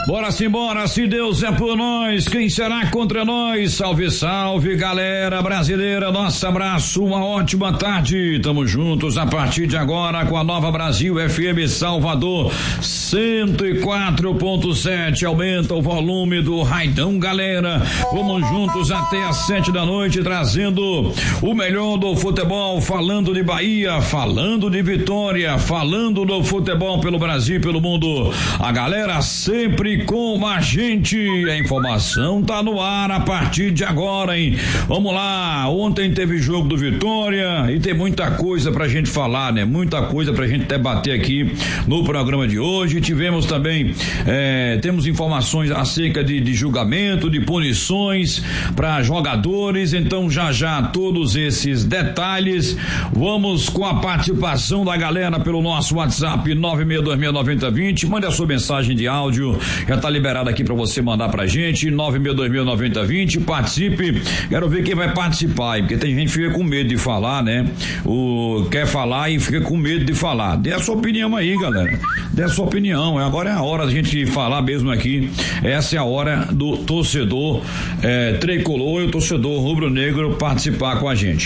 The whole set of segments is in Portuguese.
Bora simbora, se Deus é por nós, quem será contra nós? Salve, salve, galera brasileira, nosso abraço, uma ótima tarde, tamo juntos a partir de agora com a Nova Brasil FM Salvador 104.7, aumenta o volume do raidão, galera, vamos juntos até às 7 da noite, trazendo o melhor do futebol, falando de Bahia, falando de Vitória, falando do futebol pelo Brasil e pelo mundo, a galera sempre com a gente, a informação tá no ar a partir de agora, hein? Vamos lá, ontem teve jogo do Vitória e tem muita coisa pra gente falar, né? Muita coisa pra gente debater aqui no programa de hoje. Tivemos também, temos informações acerca de julgamento, de punições para jogadores, então já todos esses detalhes, vamos com a participação da galera pelo nosso WhatsApp 962699020, mande a sua mensagem de áudio, já tá liberado aqui pra você mandar pra gente, 962699020, participe, quero ver quem vai participar, porque tem gente que fica com medo de falar, né? Quer falar e fica com medo de falar. Dê a sua opinião aí, galera, dê a sua opinião, agora é a hora da gente falar mesmo aqui, essa é a hora do torcedor tricolor e o torcedor rubro-negro participar com a gente,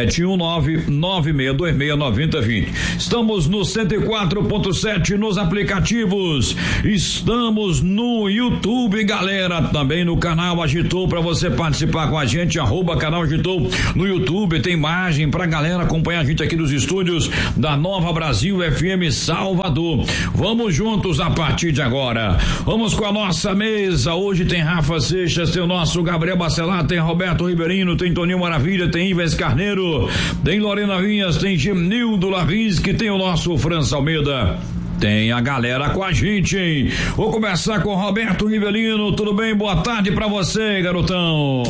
71996269020. Estamos no 104.7 nos aplicativos, estamos no YouTube, galera, também no canal Agitou para você participar com a gente, @canal Agitou no YouTube, tem imagem pra galera acompanhar a gente aqui nos estúdios da Nova Brasil FM Salvador. Vamos juntos a partir de agora, vamos com a nossa mesa, hoje tem Rafa Seixas, tem o nosso Gabriel Bacelar, tem Roberto Ribeirinho, tem Toninho Maravilha, tem Ives Carneiro, tem Lorena Vinhas, tem Gemnildo Lavinsky, tem o nosso França Almeida. Tem a galera com a gente, hein? Vou começar com o Roberto Rivelino. Tudo bem? Boa tarde pra você, garotão.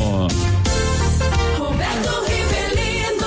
Roberto Rivelino.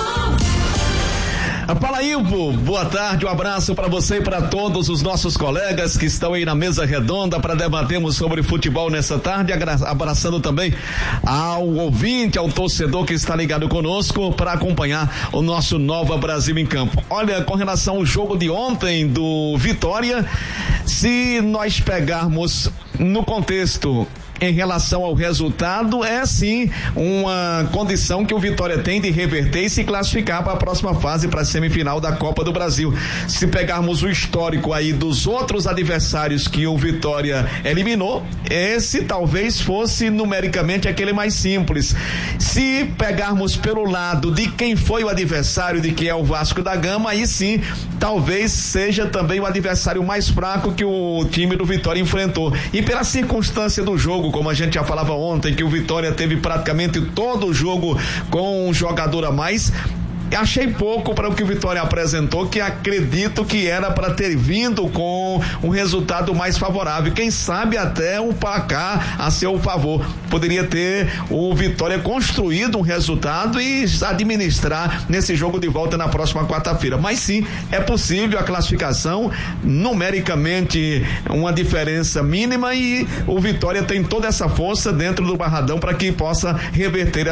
Fala, Ilpo, boa tarde, um abraço para você e para todos os nossos colegas que estão aí na mesa redonda para debatermos sobre futebol nessa tarde, abraçando também ao ouvinte, ao torcedor que está ligado conosco para acompanhar o nosso Nova Brasil em Campo. Olha, com relação ao jogo de ontem do Vitória, se nós pegarmos no contexto em relação ao resultado, é sim uma condição que o Vitória tem de reverter e se classificar para a próxima fase, para a semifinal da Copa do Brasil. Se pegarmos o histórico aí dos outros adversários que o Vitória eliminou, esse talvez fosse numericamente aquele mais simples. Se pegarmos pelo lado de quem foi o adversário, de que é o Vasco da Gama, aí sim, talvez seja também o adversário mais fraco que o time do Vitória enfrentou. E pela circunstância do jogo, como a gente já falava ontem, que o Vitória teve praticamente todo o jogo com um jogador a mais, achei pouco para o que o Vitória apresentou, que acredito que era para ter vindo com um resultado mais favorável, quem sabe até um placar a seu favor. Poderia ter o Vitória construído um resultado e administrar nesse jogo de volta na próxima quarta-feira, mas sim, é possível a classificação, numericamente uma diferença mínima, e o Vitória tem toda essa força dentro do Barradão para que possa reverter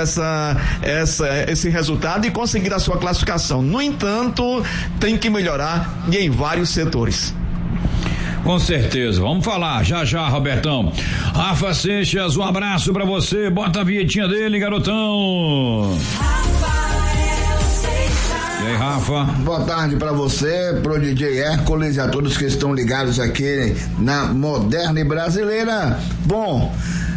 esse resultado e conseguir a sua classificação. No entanto, tem que melhorar e em vários setores. Com certeza, vamos falar já, Robertão. Rafa Seixas, um abraço pra você, bota a vinhetinha dele, garotão. E aí, Rafa? Boa tarde pra você, pro DJ Hércules e a todos que estão ligados aqui na Moderna e Brasileira. Bom,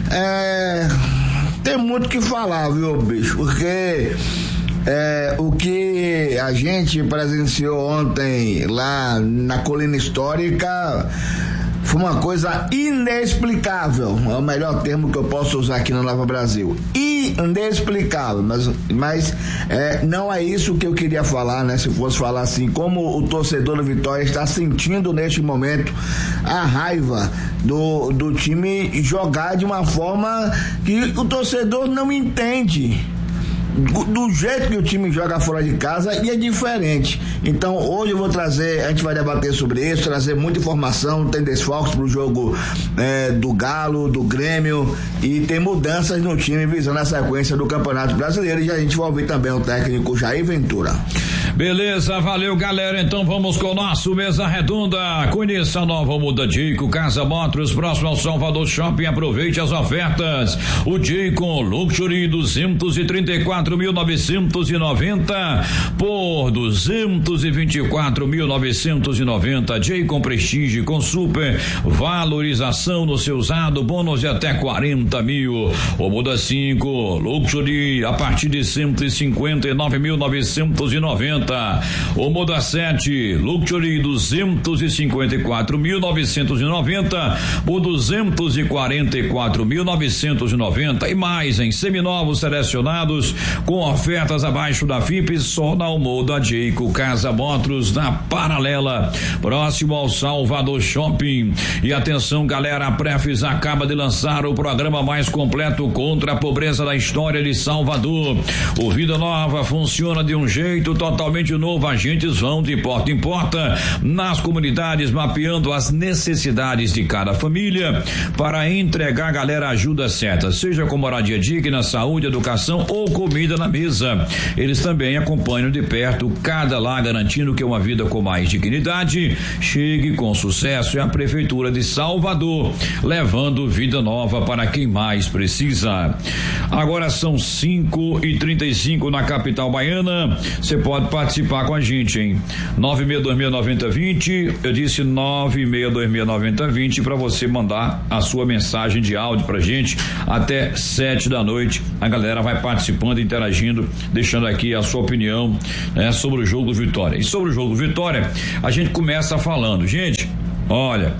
tem muito o que falar, viu, bicho, porque o que a gente presenciou ontem lá na Colina Histórica foi uma coisa inexplicável, é o melhor termo que eu posso usar aqui no Nova Brasil, inexplicável, mas não é isso que eu queria falar, né? Se fosse falar assim, como o torcedor do Vitória está sentindo neste momento a raiva do time jogar de uma forma que o torcedor não entende. Do jeito que o time joga fora de casa, e é diferente. Então hoje eu vou trazer, a gente vai debater sobre isso, trazer muita informação, tem desfalques pro jogo do Galo, do Grêmio, e tem mudanças no time visando a sequência do Campeonato Brasileiro, e a gente vai ouvir também o técnico Jair Ventura. Beleza, valeu, galera. Então vamos com o nosso Mesa Redonda. Conheça a nova Muda Jayco Casa Motors, próximo ao Salvador Shopping. Aproveite as ofertas. O Jayco Luxury 234.990 por 224.990. Jayco Prestige com super valorização no seu usado, bônus de até 40 mil. O Muda 5 Luxury a partir de 159.990. O Muda 7 Luxury 254.990 por 244.990 e mais em seminovos selecionados com ofertas abaixo da FIP só na Muda Jayco Casa Motors, na Paralela, próximo ao Salvador Shopping. E atenção, galera, a Prefis acaba de lançar o programa mais completo contra a pobreza da história de Salvador. O Vida Nova funciona de um jeito totalmente novo. Agentes vão de porta em porta nas comunidades, mapeando as necessidades de cada família para entregar, galera, ajuda certa, seja com moradia digna, saúde, educação ou comida na mesa. Eles também acompanham de perto cada lar, garantindo que uma vida com mais dignidade chegue com sucesso. É a Prefeitura de Salvador, levando vida nova para quem mais precisa. Agora são 5h35 na capital baiana. Você pode participar com a gente, hein? 96269020. Eu disse 96269020 para você mandar a sua mensagem de áudio pra gente até 7 da noite. A galera vai participando, interagindo, deixando aqui a sua opinião, né, sobre o jogo do Vitória. E sobre o jogo do Vitória, a gente começa falando, gente, olha,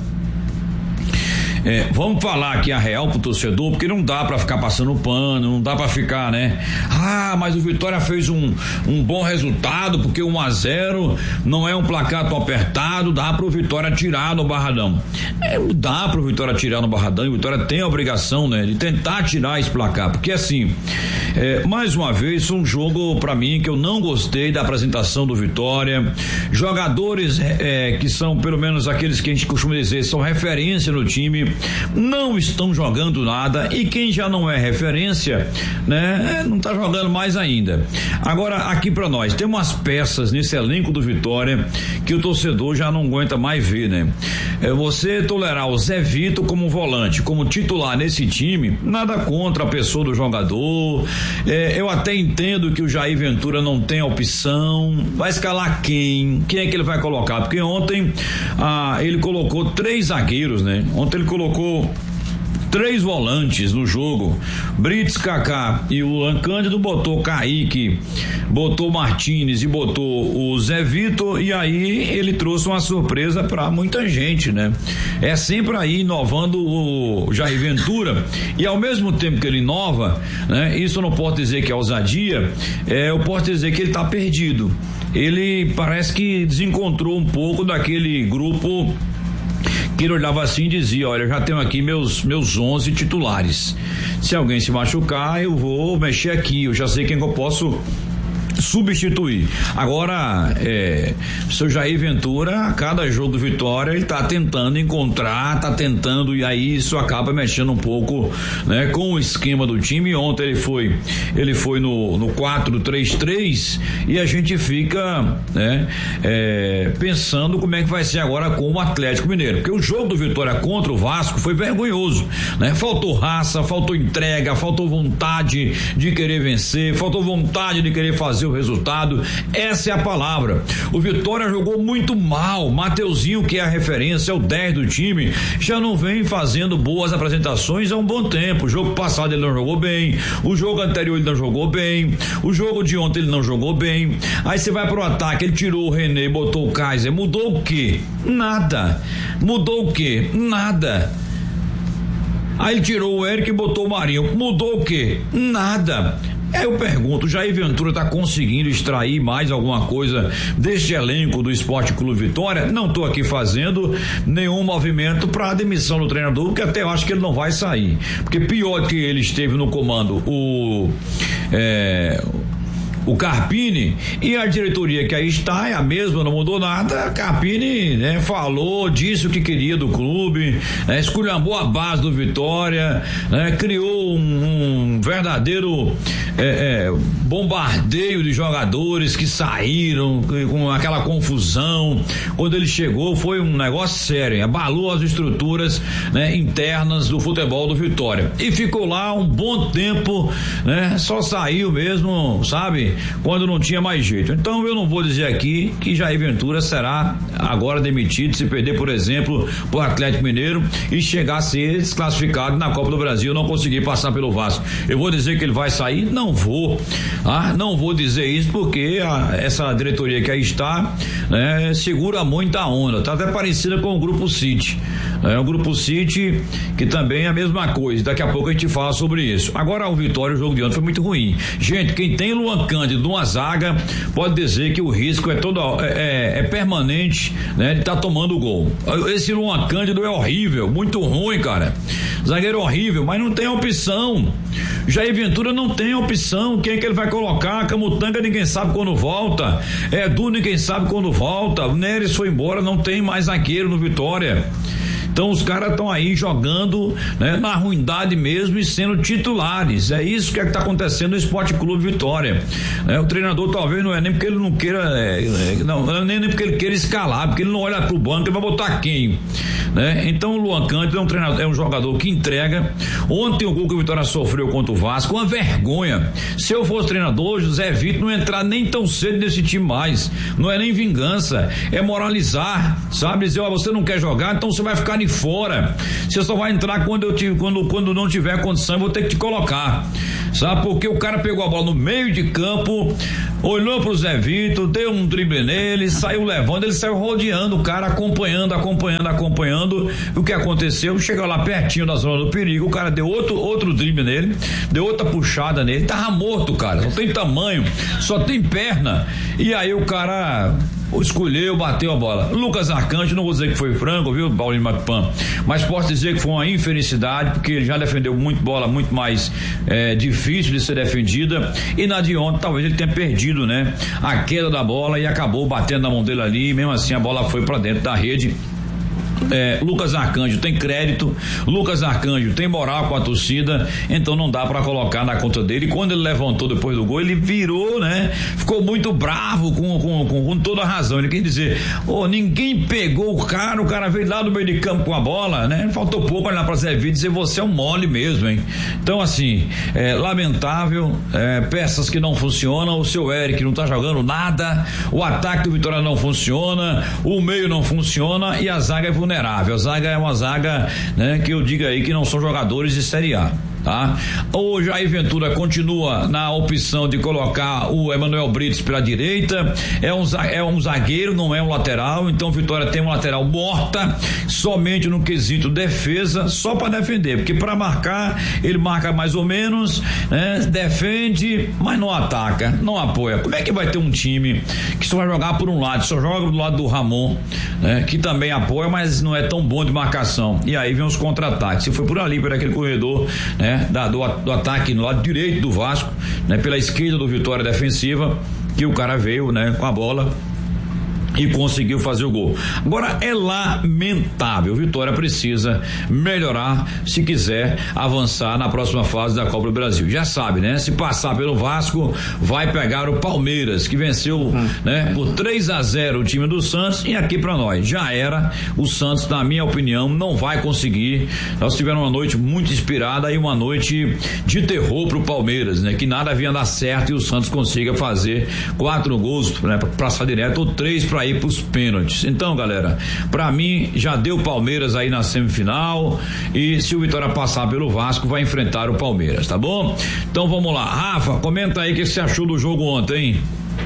vamos falar aqui a real pro torcedor, porque não dá pra ficar passando pano, não dá pra ficar, né? Mas o Vitória fez um bom resultado, porque 1-0 não é um placar tão apertado, dá pro Vitória tirar no Barradão. Dá pro Vitória tirar no Barradão, e o Vitória tem a obrigação, né, de tentar tirar esse placar, porque assim, mais uma vez, foi um jogo pra mim que eu não gostei da apresentação do Vitória. Jogadores que são, pelo menos aqueles que a gente costuma dizer, são referência no time, não estão jogando nada, e quem já não é referência, né, não tá jogando mais ainda. Agora, aqui pra nós, tem umas peças nesse elenco do Vitória que o torcedor já não aguenta mais ver, né? Você tolerar o Zé Vitor como volante, como titular nesse time, nada contra a pessoa do jogador. Eu até entendo que o Jair Ventura não tem opção. Vai escalar quem? Quem é que ele vai colocar? Porque ontem ele colocou 3 zagueiros, né? Ontem ele colocou 3 volantes no jogo, Brits, Kaká e o Luan Cândido, botou Kaique, botou Martínez e botou o Zé Vitor, e aí ele trouxe uma surpresa pra muita gente, né? É sempre aí inovando o Jair Ventura, e ao mesmo tempo que ele inova, né? Isso eu não posso dizer que é ousadia, eu posso dizer que ele tá perdido. Ele parece que desencontrou um pouco daquele grupo que ele olhava assim e dizia: olha, eu já tenho aqui meus 11 titulares, se alguém se machucar eu vou mexer aqui, eu já sei quem que eu posso substituir. Agora, o seu Jair Ventura, a cada jogo do Vitória, ele tá tentando encontrar, e aí isso acaba mexendo um pouco, né, com o esquema do time. Ontem ele foi no 4-3-3, e a gente fica, né, pensando como é que vai ser agora com o Atlético Mineiro, porque o jogo do Vitória contra o Vasco foi vergonhoso, né? Faltou raça, faltou entrega, faltou vontade de querer vencer, faltou vontade de querer fazer o resultado. Essa é a palavra. O Vitória jogou muito mal. Mateuzinho, que é a referência, é o 10 do time, já não vem fazendo boas apresentações há um bom tempo. O jogo passado ele não jogou bem, o jogo anterior ele não jogou bem, o jogo de ontem ele não jogou bem. Aí você vai pro ataque, ele tirou o René e botou o Kaiser. Mudou o quê? Nada. Mudou o quê? Nada. Aí ele tirou o Eric e botou o Marinho. Mudou o quê? Nada. Eu pergunto, o Jair Ventura tá conseguindo extrair mais alguma coisa deste elenco do Esporte Clube Vitória? Não tô aqui fazendo nenhum movimento para a demissão do treinador, porque até eu acho que ele não vai sair, porque pior que ele esteve no comando o o Carpini, e a diretoria que aí está é a mesma, não mudou nada. Carpini, né, falou, disse o que queria do clube, né, esculhambou a base do Vitória, né, criou um verdadeiro bombardeio de jogadores que saíram com aquela confusão. Quando ele chegou foi um negócio sério, abalou as estruturas, né, internas do futebol do Vitória, e ficou lá um bom tempo, né, só saiu mesmo, sabe, quando não tinha mais jeito. Então eu não vou dizer aqui que Jair Ventura será agora demitido se perder, por exemplo, pro Atlético Mineiro e chegar a ser desclassificado na Copa do Brasil, não conseguir passar pelo Vasco. Eu vou dizer que ele vai sair? Não vou, não vou dizer isso, porque essa diretoria que aí está, né, segura muita onda, tá até parecida com o Grupo City, o Grupo City, que também é a mesma coisa. Daqui a pouco a gente fala sobre isso. Agora o Vitória, o jogo de ontem foi muito ruim. Gente, quem tem Luan Cândido numa zaga pode dizer que o risco é permanente, né, de estar tomando gol. Esse Luan Cândido é horrível, muito ruim, cara. Zagueiro horrível, mas não tem opção. Jair Ventura não tem opção. Quem é que ele vai colocar? Camutanga ninguém sabe quando volta. Edu ninguém sabe quando volta. O Neres foi embora, não tem mais zagueiro no Vitória. Então os caras estão aí jogando, né, na ruindade mesmo e sendo titulares. É isso que está acontecendo no Esporte Clube Vitória. O treinador talvez não é nem porque ele não queira, nem porque ele queira escalar, porque ele não olha pro banco, ele vai botar quem, né? Então o Luan Cândido é um jogador que entrega. Ontem o gol que o Vitória sofreu contra o Vasco, uma vergonha. Se eu fosse treinador, José Vitor não entrar nem tão cedo nesse time mais. Não é nem vingança, é moralizar, sabe? Dizer, você não quer jogar, então você vai ficar de fora. Você só vai entrar quando não tiver condição, eu vou ter que te colocar, sabe? Porque o cara pegou a bola no meio de campo, olhou pro Zé Vitor, deu um drible nele, saiu levando, ele saiu rodeando o cara, acompanhando. O que aconteceu? Chegou lá pertinho da zona do perigo, o cara deu outro drible nele, deu outra puxada nele, tava morto, cara, não tem tamanho, só tem perna, e aí o cara escolheu, bateu a bola. Lucas Arcanjo, não vou dizer que foi frango, viu, Paulinho Macpan, mas posso dizer que foi uma infelicidade, porque ele já defendeu muito bola, muito mais difícil de ser defendida, e na de ontem talvez ele tenha perdido, né, a queda da bola e acabou batendo na mão dele ali, e mesmo assim a bola foi pra dentro da rede. Lucas Arcanjo tem crédito, Lucas Arcanjo tem moral com a torcida, então não dá pra colocar na conta dele. E quando ele levantou depois do gol, ele virou, né? Ficou muito bravo com toda a razão. Ele quer dizer, ninguém pegou o cara veio lá do meio de campo com a bola, né? Faltou pouco olhar pra Zé Vitor e dizer, você é um mole mesmo, hein? Então assim, lamentável, peças que não funcionam, o seu Eric não tá jogando nada, o ataque do Vitória não funciona, o meio não funciona e a zaga é vulnerável. A zaga é uma zaga, né, que eu digo aí que não são jogadores de Série A. Tá? O Jair Ventura continua na opção de colocar o Emanuel Brites pela direita, é um zagueiro, não é um lateral, então Vitória tem um lateral morta, somente no quesito defesa, só para defender, porque para marcar, ele marca mais ou menos, né? Defende, mas não ataca, não apoia. Como é que vai ter um time que só vai jogar por um lado, só joga do lado do Ramon, né? Que também apoia, mas não é tão bom de marcação, e aí vem os contra-ataques. Se foi por ali, por aquele corredor, né? Do ataque no lado direito do Vasco, né? Pela esquerda do Vitória defensiva, que o cara veio, né? Com a bola e conseguiu fazer o gol. Agora é lamentável, Vitória precisa melhorar se quiser avançar na próxima fase da Copa do Brasil. Já sabe, né? Se passar pelo Vasco, vai pegar o Palmeiras, que venceu, né, por 3-0 o time do Santos, e aqui pra nós, já era. O Santos, na minha opinião, não vai conseguir. Nós tivemos uma noite muito inspirada e uma noite de terror pro Palmeiras, né? Que nada vinha dar certo e o Santos consiga fazer 4 gols, né, pra passar direto, ou 3 pra ir pros pênaltis. Então, galera, pra mim já deu Palmeiras aí na semifinal, e se o Vitória passar pelo Vasco, vai enfrentar o Palmeiras, tá bom? Então vamos lá, Rafa, comenta aí o que você achou do jogo ontem, hein?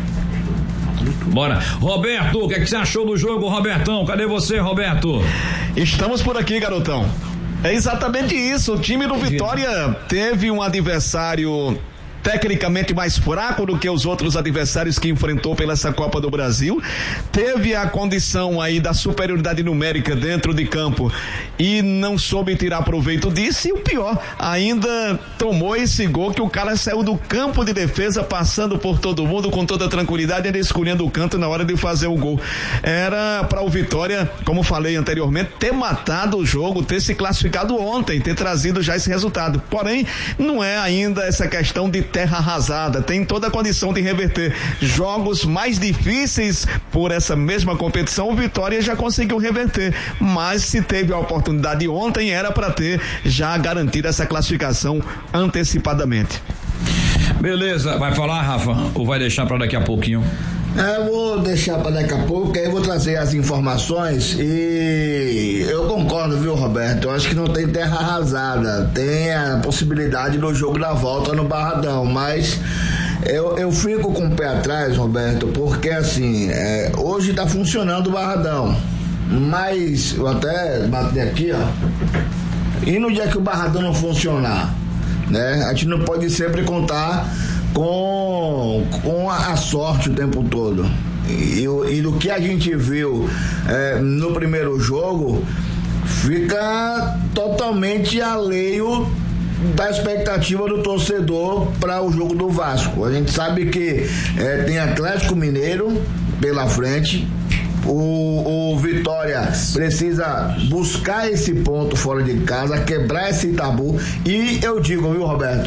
Bora, Roberto, o que você achou do jogo, Robertão? Cadê você, Roberto? Estamos por aqui, garotão. É exatamente isso, o time do Vitória teve um adversário tecnicamente mais fraco do que os outros adversários que enfrentou pela essa Copa do Brasil, teve a condição aí da superioridade numérica dentro de campo e não soube tirar proveito disso, e o pior, ainda tomou esse gol que o cara saiu do campo de defesa, passando por todo mundo com toda tranquilidade, ainda escolhendo o canto na hora de fazer o gol. Era para o Vitória, como falei anteriormente, ter matado o jogo, ter se classificado ontem, ter trazido já esse resultado. Porém, não é ainda essa questão de terra arrasada, tem toda a condição de reverter jogos mais difíceis por essa mesma competição. O Vitória já conseguiu reverter, mas se teve a oportunidade ontem, era para ter já garantido essa classificação antecipadamente. Beleza, vai falar, Rafa, ou vai deixar para daqui a pouquinho? Eu vou deixar para daqui a pouco, aí eu vou trazer as informações. E eu concordo, viu, Roberto? Eu acho que não tem terra arrasada, tem a possibilidade do jogo da volta no Barradão, mas eu fico com o pé atrás, Roberto, porque assim, hoje tá funcionando o Barradão, mas eu até bati aqui, ó, e no dia que o Barradão não funcionar, né? A gente não pode sempre contar com a sorte o tempo todo. E do que a gente viu no primeiro jogo, fica totalmente alheio da expectativa do torcedor para o jogo do Vasco. A gente sabe que tem Atlético Mineiro pela frente. O Vitória precisa buscar esse ponto fora de casa, quebrar esse tabu. E eu digo, viu, Roberto,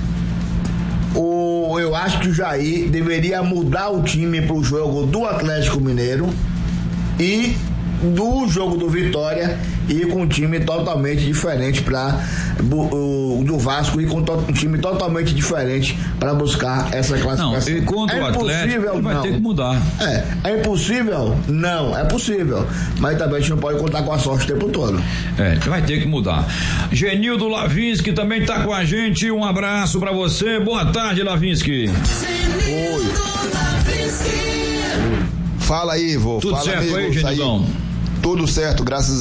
eu acho que o Jair deveria mudar o time pro jogo do Atlético Mineiro e do jogo do Vitória, e com um time totalmente diferente do Vasco, e com um time totalmente diferente para buscar essa classificação. Não, e contra o Atlético ele vai ter que mudar. É impossível? Não, é possível, mas também a gente não pode contar com a sorte o tempo todo. Vai ter que mudar. Genildo Lavinsky também tá com a gente, um abraço para você, boa tarde, Lavinsky. Oi. Fala aí, vô. Tudo Fala, certo amigo, aí, Genildão? Tudo certo, graças